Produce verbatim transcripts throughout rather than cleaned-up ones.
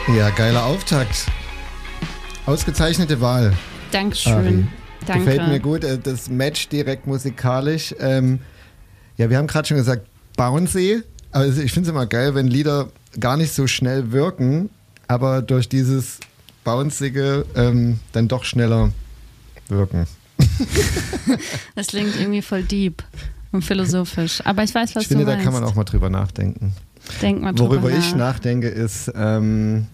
Ja, geiler Auftakt. Ausgezeichnete Wahl. Dankeschön. Ari. Danke. Gefällt mir gut. Das Match direkt musikalisch. Ähm, ja, wir haben gerade schon gesagt, bouncy. Also ich finde es immer geil, wenn Lieder gar nicht so schnell wirken, aber durch dieses Bouncige ähm, dann doch schneller wirken. Das klingt irgendwie voll deep und philosophisch. Aber ich weiß, was ich finde, du meinst. da kann man auch mal drüber nachdenken. Denk mal drüber Worüber nach. ich nachdenke, ist ähm,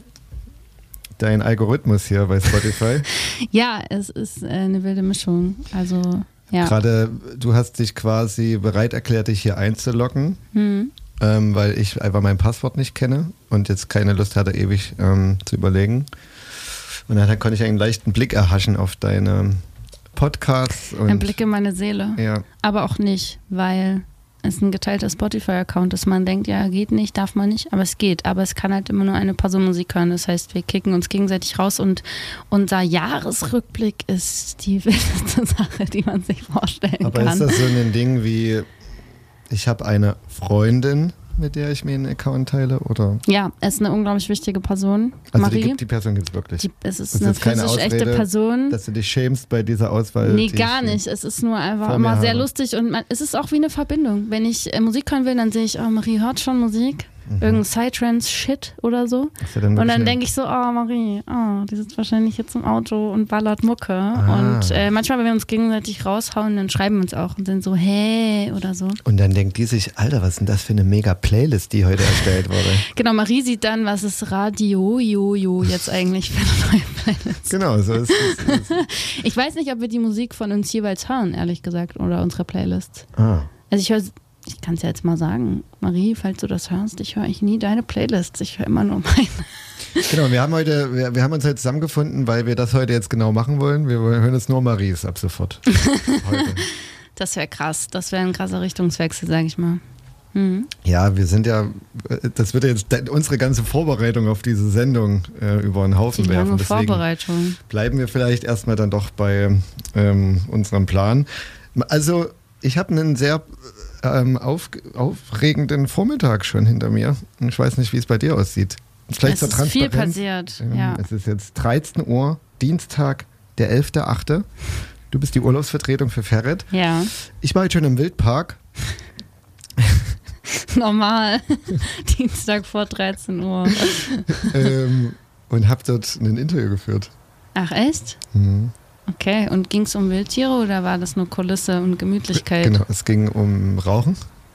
dein Algorithmus hier bei Spotify. Ja, es ist äh, eine wilde Mischung. Also, ja. Gerade, du hast dich quasi bereit erklärt, dich hier einzuloggen, Hm. ähm, weil ich einfach mein Passwort nicht kenne und jetzt keine Lust hatte, ewig ähm, zu überlegen. Und dann konnte ich einen leichten Blick erhaschen auf deine Podcasts. Und Ein Blick in meine Seele. Ja. Aber auch nicht, weil es ein geteilter Spotify-Account ist. Man denkt, ja, geht nicht, darf man nicht, aber es geht. Aber es kann halt immer nur eine Person Musik hören. Das heißt, wir kicken uns gegenseitig raus und unser Jahresrückblick ist die wildeste Sache, die man sich vorstellen Aber kann. ist das so ein Ding wie, ich habe eine Freundin, mit der ich mir einen Account teile, oder? Ja, es ist eine unglaublich wichtige Person. Also Marie. Die, gibt, die Person gibt es wirklich. Die, es ist Das ist eine jetzt keine physisch echte Ausrede, Person. dass du dich schämst bei dieser Auswahl. Nee, die gar ich nicht. Es ist nur einfach vor mir immer sehr habe. lustig und man, es ist auch wie eine Verbindung. Wenn ich äh, Musik hören will, dann sehe ich, oh, Marie hört schon Musik. Mhm. Irgendein Psytrance-Shit oder so. Ist ja dann Und dann wirklich denke ich so, oh Marie, oh, die sitzt wahrscheinlich jetzt im Auto und ballert Mucke. Ah. Und äh, manchmal, wenn wir uns gegenseitig raushauen, dann schreiben wir uns auch und sind so, hey oder so. Und dann denkt die sich, Alter, was ist denn das für eine mega Playlist, die heute erstellt wurde? Genau, Marie sieht dann, was ist Radio Jojo jetzt eigentlich für eine neue Playlist. Genau, so ist es. Ich weiß nicht, ob wir die Musik von uns jeweils hören, ehrlich gesagt, oder unsere Playlists. Ah. Also ich höre, ich kann es ja jetzt mal sagen, Marie, falls du das hörst, ich höre eigentlich nie deine Playlists, ich höre immer nur meine. Genau, wir haben heute, wir, wir haben uns heute zusammengefunden, weil wir das heute jetzt genau machen wollen. Wir hören jetzt nur Maries ab sofort. Heute. Das wäre krass, das wäre ein krasser Richtungswechsel, sag ich mal. Mhm. Ja, wir sind ja, das wird ja jetzt unsere ganze Vorbereitung auf diese Sendung äh, über den Haufen Die werfen. lange Deswegen Vorbereitung. bleiben wir vielleicht erstmal dann doch bei ähm, unserem Plan. Also ich habe einen sehr ähm, auf, aufregenden Vormittag schon hinter mir. Ich weiß nicht, wie es bei dir aussieht. Vielleicht Es zur ist viel Transparenz. passiert, Ähm, ja. Es ist jetzt dreizehn Uhr, Dienstag, der elfter achte Du bist die Urlaubsvertretung für Ferret. Ja, Ich war heute schon im Wildpark. normal. Dienstag vor dreizehn Uhr. ähm, und habe dort ein Interview geführt. Ach echt? Mhm. Okay, und ging es um Wildtiere oder war das nur Kulisse und Gemütlichkeit? Genau, es ging um Rauchen.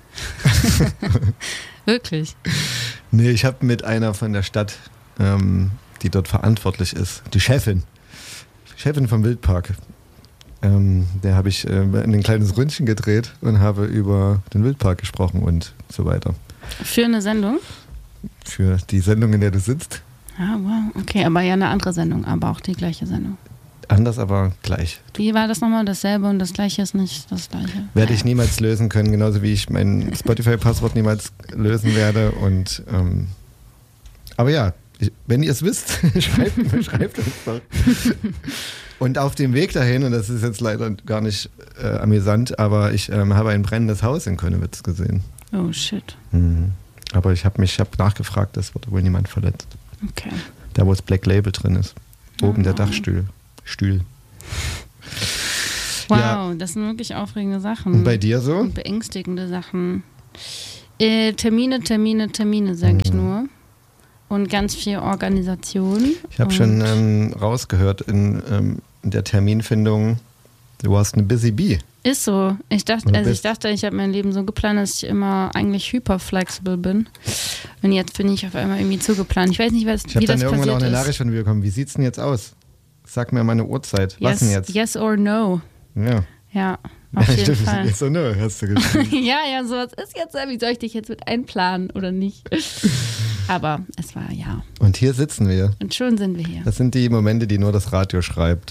Wirklich? Nee, ich habe mit einer von der Stadt, ähm, die dort verantwortlich ist, die Chefin, Chefin vom Wildpark, ähm, der habe ich äh, ein kleines Ründchen gedreht und habe über den Wildpark gesprochen und so weiter. Für eine Sendung? Für die Sendung, in der du sitzt. Ah, wow. Okay, aber ja eine andere Sendung, aber auch die gleiche Sendung. Anders, aber gleich. Wie war das nochmal? Dasselbe und das Gleiche ist nicht das Gleiche. Werde ich niemals lösen können, genauso wie ich mein Spotify-Passwort niemals lösen werde. Und ähm, aber ja, ich, wenn ihr es wisst, schreibt, schreibt uns doch. Und auf dem Weg dahin, und das ist jetzt leider gar nicht äh, amüsant, aber ich ähm, habe ein brennendes Haus in Könewitz gesehen. Oh shit. Mhm. Aber ich habe mich, ich habe nachgefragt, es wurde wohl niemand verletzt. Okay. Da, wo das Black Label drin ist. Oben Oh. der Dachstuhl. Stühl. Wow, Ja. das sind wirklich aufregende Sachen. Und bei dir so? Und beängstigende Sachen. Äh, Termine, Termine, Termine, sage ich Mhm. nur. Und ganz viel Organisation. Ich habe Und schon ähm, rausgehört in, ähm, in der Terminfindung, du warst eine Busy Bee. Ist so. Ich dachte, Du also ich bist- dachte, ich habe mein Leben so geplant, dass ich immer eigentlich hyperflexibel bin. Und jetzt bin ich auf einmal irgendwie zugeplant. Ich weiß nicht, was, Ich habe wie dann das irgendwann auch passiert eine ist. Nachricht von dir bekommen. Wie sieht's denn jetzt aus? Sag mir mal eine Uhrzeit. Was Yes, denn jetzt? yes or no. Ja. Ja, auf jeden Stimmt, Fall. Yes or no, hast du geschrieben. Ja, ja, sowas ist jetzt, wie soll ich dich jetzt mit einplanen oder nicht? Aber es war ja. Und hier sitzen wir. Und schon sind wir hier. Das sind die Momente, die nur das Radio schreibt.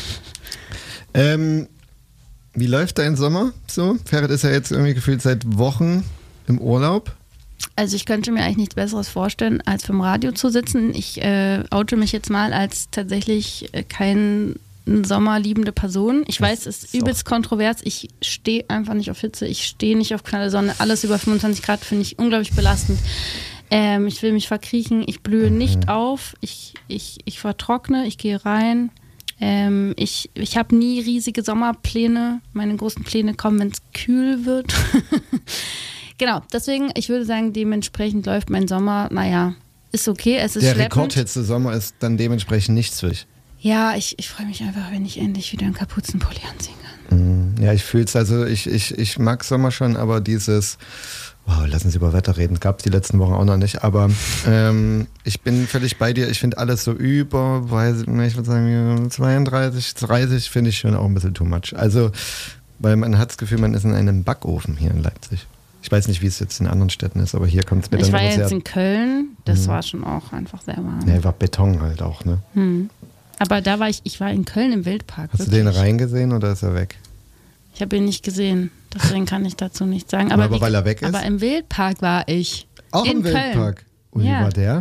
Ähm, wie läuft dein Sommer so? Ferret ist ja jetzt irgendwie gefühlt seit Wochen im Urlaub. Also ich könnte mir eigentlich nichts Besseres vorstellen, als vom Radio zu sitzen. Ich äh, oute mich jetzt mal als tatsächlich äh, kein sommerliebende Person. Ich weiß, es ist übelst kontrovers. Ich stehe einfach nicht auf Hitze. Ich stehe nicht auf knalle Sonne. Alles über fünfundzwanzig Grad finde ich unglaublich belastend. Ähm, ich will mich verkriechen, ich blühe Mhm. nicht auf, ich, ich, ich vertrockne, ich gehe rein. Ähm, ich ich habe nie riesige Sommerpläne. Meine großen Pläne kommen, wenn es kühl wird. Genau, deswegen, ich würde sagen, dementsprechend läuft mein Sommer, naja, ist okay, es ist Der schleppend. Rekordhitze Sommer ist dann dementsprechend nichts für dich. Ja, ich, ich freue mich einfach, wenn ich endlich wieder einen Kapuzenpulli anziehen kann. Ja, ich fühle es, also ich, ich, ich mag Sommer schon, aber dieses, wow, lassen Sie über Wetter reden, gab es die letzten Wochen auch noch nicht, aber ähm, ich bin völlig bei dir, ich finde alles so über, weiß, ich würde sagen zweiunddreißig, dreißig finde ich schon auch ein bisschen too much. Also, weil man hat das Gefühl, man ist in einem Backofen hier in Leipzig. Ich weiß nicht, wie es jetzt in anderen Städten ist, aber hier kommt es mir dann Ich war immer jetzt sehr... in Köln, das Mhm. war schon auch einfach sehr warm. Ja, war Beton halt auch, ne? Hm. Aber da war ich, ich war in Köln im Wildpark. Hast wirklich. du den reingesehen oder ist er weg? Ich habe ihn nicht gesehen, deswegen kann ich dazu nichts sagen. Aber, wie, weil er weg ist? aber im Wildpark war ich. Auch in im Köln. Wildpark. Und Ja. wie war der?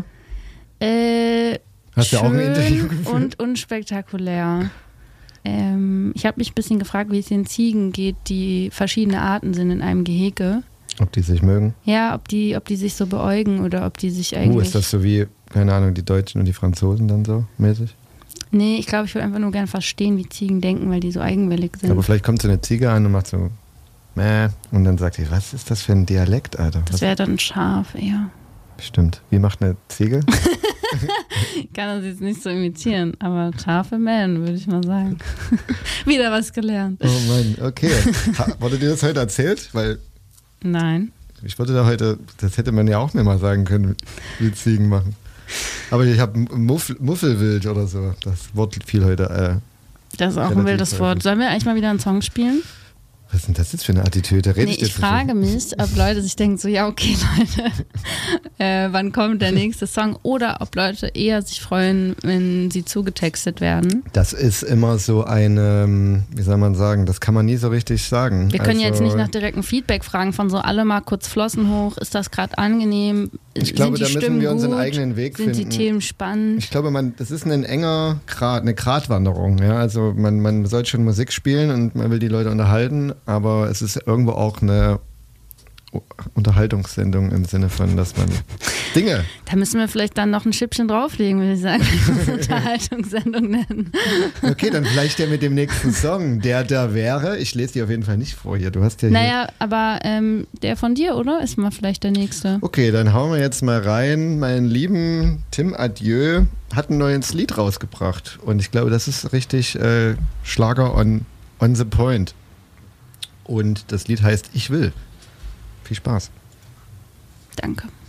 Äh, Hast du auch ein schön Interview geführt? und unspektakulär. Ähm, ich habe mich ein bisschen gefragt, wie es den Ziegen geht, die verschiedene Arten sind in einem Gehege. Ob die sich mögen? Ja, ob die, ob die sich so beäugen oder ob die sich eigentlich... Uh, ist das so wie, keine Ahnung, die Deutschen und die Franzosen dann so mäßig? Nee, ich glaube, ich würde einfach nur gerne verstehen, wie Ziegen denken, weil die so eigenwillig sind. Aber vielleicht kommt so eine Ziege an und macht so, Mäh, und dann sagt die, was ist das für ein Dialekt, Alter? das Was? wäre dann ein Schaf eher. Stimmt. Wie macht eine Ziege? Ich kann das jetzt nicht so imitieren, aber Schafe mähen, würde ich mal sagen. Wieder was gelernt. Oh Mann, okay. Ha, wurde dir das heute erzählt? Weil Nein. ich wollte da heute, das hätte man ja auch mir mal sagen können, wie Ziegen machen. Aber ich habe Muff, Muffelwild oder so. Das Wort fiel heute. Äh, Das ist auch ein Relativ wildes häufig. Wort. Sollen wir eigentlich mal wieder einen Song spielen? was ist denn das jetzt für eine Attitüde? Red Nee, ich dir ich zu frage viel? mich, ob Leute sich denken, so, ja, okay, Leute, äh, wann kommt der nächste Song? Oder ob Leute eher sich freuen, wenn sie zugetextet werden. Das ist immer so eine, wie soll man sagen, das kann man nie so richtig sagen. Wir können also, jetzt nicht nach direktem Feedback fragen, von so alle mal kurz Flossen hoch. Ist das gerade angenehm? Ich glaube, Sind die da müssen Stimmen wir unseren gut? eigenen Weg Sind finden. die Themen spannend? Ich glaube, man, das ist ein enger Grat, eine Gratwanderung. Ja? Also man, man sollte schon Musik spielen und man will die Leute unterhalten, aber es ist irgendwo auch eine Unterhaltungssendung im Sinne von, dass man Dinge. Da müssen wir vielleicht dann noch ein Schippchen drauflegen, würde ich sagen, wenn wir das Unterhaltungssendung nennen. Okay, dann vielleicht der mit dem nächsten Song, der da wäre. Ich lese die auf jeden Fall nicht vor hier. Du hast ja hier. Naja, aber ähm, der von dir, oder? Ist mal vielleicht der nächste. Okay, dann hauen wir jetzt mal rein. Mein lieben Tim Adieu hat ein neues Lied rausgebracht. Und ich glaube, das ist richtig äh, Schlager on, on the point. Und das Lied heißt Ich will. Viel Spaß. Danke.